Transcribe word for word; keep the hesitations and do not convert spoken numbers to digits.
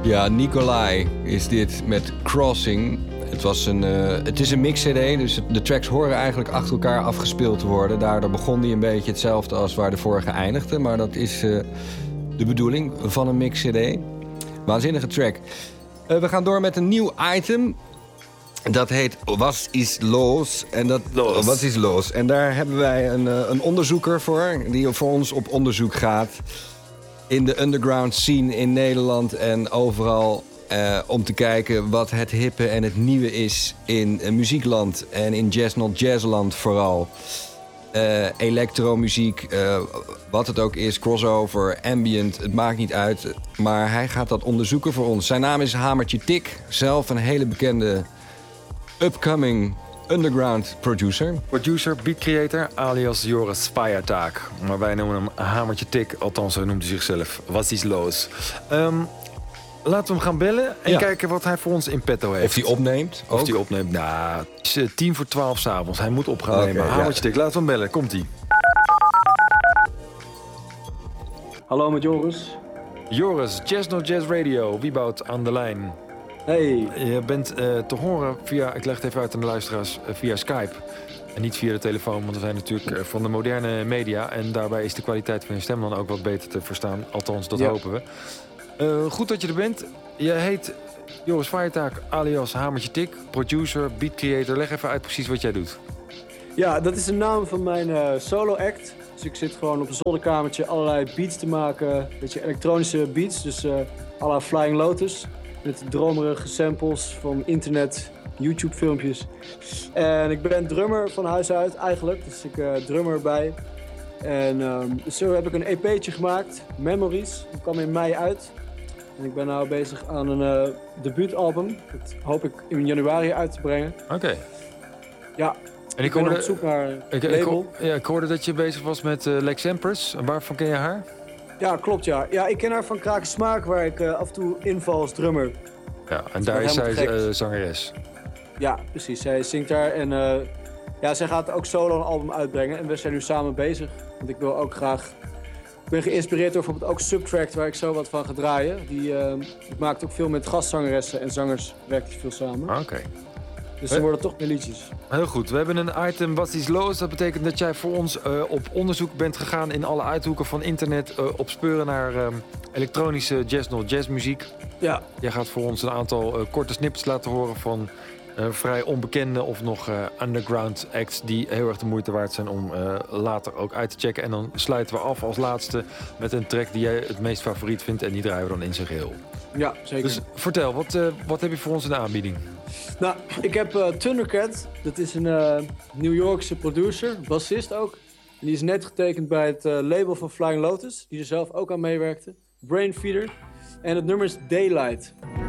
Ja, Nicolai is dit met Crossing. Het, was een, uh, het is een mix-cd, dus de tracks horen eigenlijk achter elkaar afgespeeld te worden. Daardoor begon die een beetje hetzelfde als waar de vorige eindigde. Maar dat is uh, de bedoeling van een mix-cd. Waanzinnige track. Uh, we gaan door met een nieuw item. Dat heet Was is los? En dat, los. Wat is los? En daar hebben wij een, uh, een onderzoeker voor, die voor ons op onderzoek gaat in de underground scene in Nederland en overal uh, om te kijken wat het hippe en het nieuwe is in uh, muziekland en in jazz not jazzland vooral. Uh, elektromuziek, uh, wat het ook is, crossover, ambient, het maakt niet uit. Maar hij gaat dat onderzoeken voor ons. Zijn naam is Hamertje Tik, zelf een hele bekende upcoming underground producer. Producer, beat creator, alias Joris Feiertaak. Maar wij noemen hem Hamertje Tik, althans zo noemt hij zichzelf. Was is los? Um, laten we hem gaan bellen en ja. kijken wat hij voor ons in petto heeft. Of hij opneemt. Of ook. hij opneemt. Nou, het is uh, tien voor twaalf 's avonds. Hij moet op gaan Okay, nemen. ja. Hamertje Tik, laten we hem bellen. Komt-ie. Hallo met Joris. Joris, Jazz No Jazz Radio, Wieboud aan de lijn. Hey. Je bent uh, te horen via, ik leg het even uit aan de luisteraars, uh, via Skype. En niet via de telefoon, want we zijn natuurlijk uh, van de moderne media. En daarbij is de kwaliteit van je stem dan ook wat beter te verstaan. Althans, dat ja. hopen we. Uh, goed dat je er bent. Je heet Joris Feiertaak, alias Hamertje Tik. Producer, beat creator. Leg even uit precies wat jij doet. Ja, dat is de naam van mijn uh, solo act. Dus ik zit gewoon op een zolderkamertje allerlei beats te maken. Een beetje elektronische beats, dus uh, à la Flying Lotus. Met dromerige samples van internet, YouTube filmpjes. En ik ben drummer van huis uit eigenlijk, dus ik uh, drummer erbij. En um, zo heb ik een E P'tje gemaakt, Memories. Dat kwam in mei uit. En ik ben nu bezig aan een uh, debuutalbum. Dat hoop ik in januari uit te brengen. Oké. Okay. Ja. En ik, ik ben hoorde, op zoek naar een ik, label. Ik, ja, ik hoorde dat je bezig was met uh, Lex Empress. Waarvan ken je haar? Ja, klopt ja. Ja, ik ken haar van Kraken Smaak, waar ik uh, af en toe inval als drummer. Ja, en daar is zij uh, zangeres. Ja, precies. Zij zingt daar en uh, ja, zij gaat ook solo een album uitbrengen. En we zijn nu samen bezig. Want ik wil ook graag... Ik ben geïnspireerd door bijvoorbeeld ook Subtract, waar ik zo wat van ga draaien. Die uh, maakt ook veel met gastzangeressen en zangers, werkt veel samen. Oké. Okay. Dus er worden toch meer liedjes. Heel goed. We hebben een item, wat is los? Dat betekent dat jij voor ons uh, op onderzoek bent gegaan in alle uithoeken van internet. Uh, op speuren naar uh, elektronische jazz not jazz muziek. Ja. Jij gaat voor ons een aantal uh, korte snippets laten horen van uh, vrij onbekende of nog uh, underground acts die heel erg de moeite waard zijn om uh, later ook uit te checken. En dan sluiten we af als laatste met een track die jij het meest favoriet vindt en die draaien we dan in zijn geheel. Ja, zeker. Dus vertel, wat, uh, wat heb je voor ons in de aanbieding? Nou, ik heb uh, Thundercat. Dat is een uh, New Yorkse producer, bassist ook. En die is net getekend bij het uh, label van Flying Lotus, die er zelf ook aan meewerkte. Brainfeeder. En het nummer is Daylight.